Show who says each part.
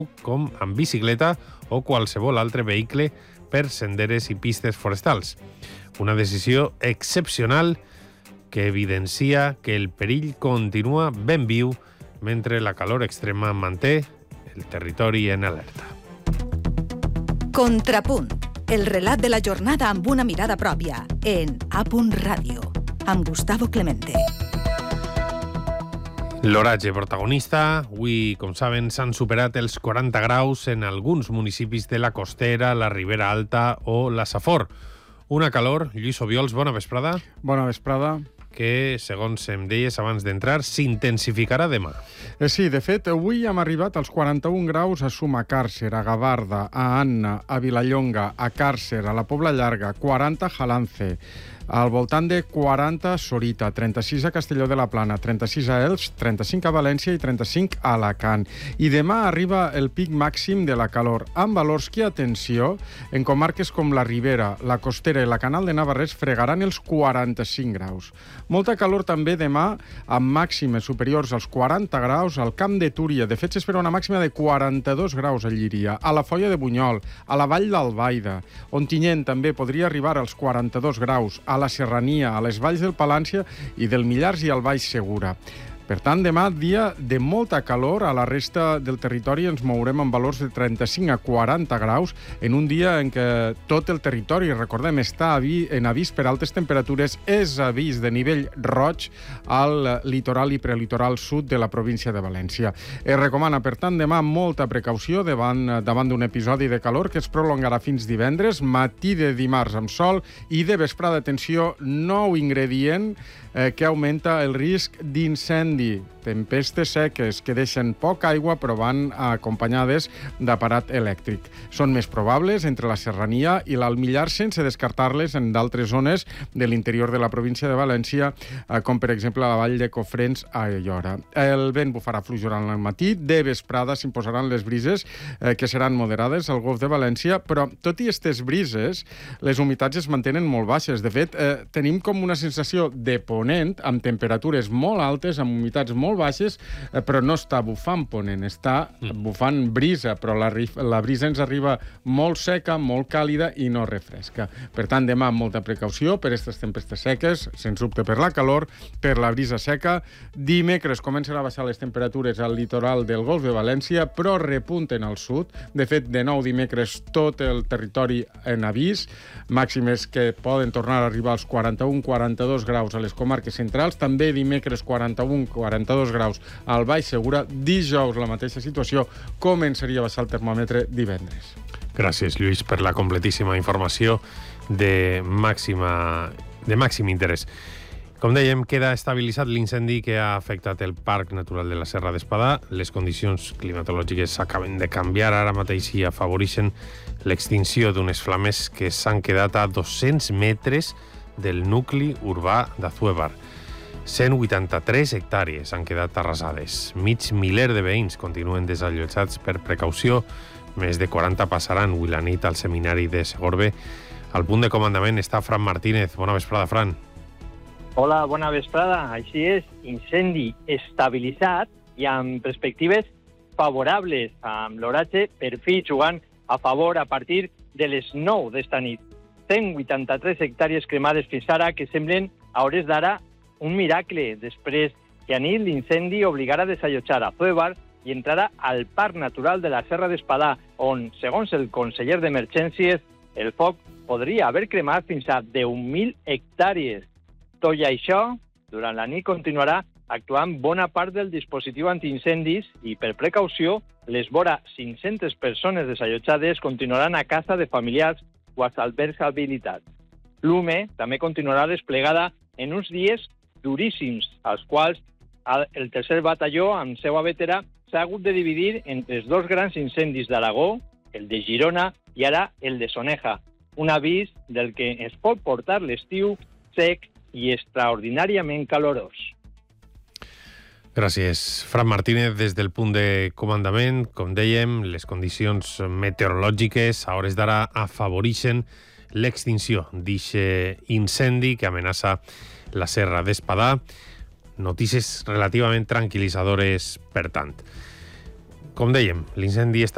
Speaker 1: com amb bicicleta o qualsevol altre vehicle per senderes i pistes forestals. Una decisió excepcional que evidencia que el perill continua ben viu mentre la calor extrema manté el territori en alerta.
Speaker 2: Contrapunt, el relat de la jornada amb una mirada pròpia en A. Ràdio, amb Gustavo Clemente.
Speaker 1: L'oratge protagonista. Avui, com saben, s'han superat els 40 graus en alguns municipis de la Costera, la Ribera Alta o la Safor. Una calor, Lluís Obiols, bona vesprada.
Speaker 3: Bona vesprada.
Speaker 1: Que, segons em deies abans d'entrar, s'intensificarà demà.
Speaker 3: Sí, de fet, avui hem arribat als 41 graus a Sumacàrcer, a Gavarda, a Anna, a Vilallonga, a Càrcer, a la Pobla Llarga, 40 a Jalance, al voltant de 40 a Sorita, 36 a Castelló de la Plana, 36 a Elx, 35 a València i 35 a Alacant. I demà arriba el pic màxim de la calor, amb valors que, atenció, en comarques com la Ribera, la Costera i la Canal de Navarrés fregaran els 45 graus. Molta calor també demà, amb màximes superiors als 40 graus al Camp de Túria. De fet, s'espera una màxima de 42 graus a Llíria, a la Foia de Bunyol, a la Vall d'Albaida. Ontinyent també podria arribar als 42 graus, a la Serrania, a les valls del Palància i del Millars i al Baix Segura. Per tant, demà, dia de molta calor. A la resta del territori ens mourem amb valors de 35 a 40 graus en un dia en què tot el territori, recordem, està en avís per altes temperatures, és avís de nivell roig al litoral i prelitoral sud de la província de València. Es recomana, per tant, demà molta precaució davant d'un episodi de calor que es prolongarà fins divendres, matí de dimarts amb sol i de vesprada, atenció, nou ingredient que augmenta el risc d'incendi. Tempestes seques que deixen poca aigua però van acompanyades d'aparat elèctric. Són més probables entre la Serrania i l'Alt Millar, sense descartar-les en d'altres zones de l'interior de la província de València, com per exemple la vall de Cofrents a Aiora. El vent bufarà fluix durant el matí, de vesprada s'imposaran les brises que seran moderades al Golf de València, però tot i aquestes brises, les humitats es mantenen molt baixes. De fet, tenim com una sensació de ponent, amb temperatures molt altes, amb humitats molt baixes, però no està bufant ponent, està bufant brisa, però la brisa ens arriba molt seca, molt càlida i no refresca. Per tant, demà molta precaució per aquestes tempestes seques, sens dubte per la calor, per la brisa seca. Dimecres comencen a baixar les temperatures al litoral del Golf de València, però repunten al sud. De fet, de nou dimecres tot el territori en avís, màximes que poden tornar a arribar als 41-42 graus a les comarques centrals, també dimecres 41-42 graus al Baix Segura. Dijous la mateixa situació, començaria a baixar el termòmetre divendres.
Speaker 1: Gràcies, Lluís, per la completíssima informació de màxim interès. Com dèiem, queda estabilitzat l'incendi que ha afectat el Parc Natural de la Serra d'Espadà. Les condicions climatològiques acaben de canviar ara mateix i afavoreixen l'extinció d'unes flames que s'han quedat a 200 metres del nucli urbà d'Azuévar. 183 hectàrees han quedat arrasades. Mig miler de veïns continuen desallotjats per precaució. Més de 40 passaran avui la nit al seminari de Segorbe. Al punt de comandament està Fran Martínez. Bona vesprada, Fran.
Speaker 4: Hola, bona vesprada. Així és, incendi estabilitzat i amb perspectives favorables, amb l'oratge per fi jugant a favor a partir de les 9 d'esta nit. 183 hectàrees cremades fins ara que semblen, a hores d'ara, un miracle, després que a nit l'incendi obligara a desallotjar a Azuévar i entrara al Parc Natural de la Serra d'Espadà, on, segons el conseller d'Emergències, el foc podria haver cremat fins a 10.000 hectàrees. Tot i això, durant la nit continuarà actuant bona part del dispositiu antiincendis i, per precaució, les vora 500 persones desallotjades continuaran a casa de familiars o als albergs habilitats. L'UME també continuarà desplegada en uns dies duríssims, als quals el tercer batalló, amb seu a Bétera, s'ha hagut de dividir entre els dos grans incendis d'Aragó, el de Girona i ara el de Soneja. Un avís del que es pot portar l'estiu sec i extraordinàriament calorós.
Speaker 1: Gràcies, Fran Martínez. Des del punt de comandament, com dèiem, les condicions meteorològiques a hores d'ara afavoreixen l'extinció d'aquest incendi que amenaça la Serra d'Espadà. Notícies relativament tranquil·litzadores, per tant. Com dèiem, l'incendi està